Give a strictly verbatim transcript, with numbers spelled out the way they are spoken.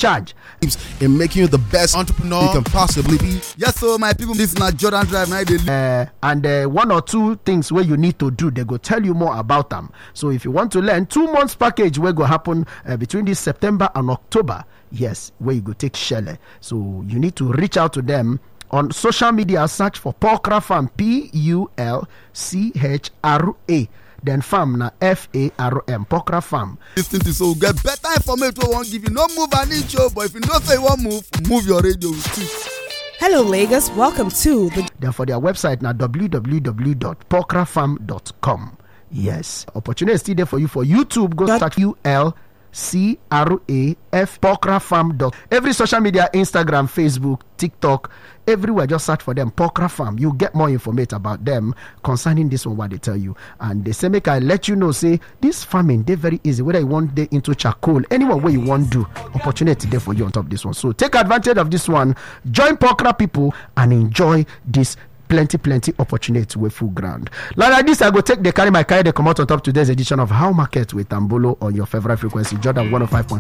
charge in making you the best entrepreneur you can possibly be. Yes, so my people, this is not Jordan Drive. Now they uh, and uh, one or two things where you need to do, they go tell you more about them. So if you want to learn, two months package where go happen uh, between this September and October. Yes, where you go take Shelley. So you need to reach out to them on social media. Search for Pulchra Farm, P U L C H R A. Then farm na F A R M, Pulchra Farm. Listen to so get better information. We won't give you no move an inch, but if you don't say one move, move your radio. Hello, Lagos. Welcome to the. Then for their website now w w w dot pulchra farm dot com. Yes, opportunity is still there for you for YouTube. Go search U L C R A F Pulchra Farm. Every social media, Instagram, Facebook, TikTok, everywhere, just search for them, Pulchra Farm. You get more information about them concerning this one, what they tell you. And they say, make I let you know, say, this farming, they're very easy. Whether you want they into charcoal, anywhere where you want to do, opportunity there for you on top of this one. So take advantage of this one, join Pulchra people, and enjoy this plenty, plenty opportunity with full ground. Like this, I go take the carry my carry, they come out on top today's edition of How Market with Tambolo on your favorite frequency, Jordan one oh five point five.